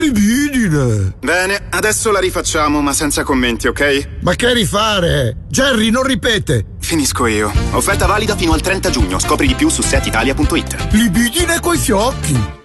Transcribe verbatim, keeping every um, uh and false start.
Libidine! Bene, adesso la rifacciamo, ma senza commenti, ok? Ma che rifare? Jerry, non ripete! Finisco io. Offerta valida fino al trenta giugno. Scopri di più su set italia punto it. Libidine coi fiocchi!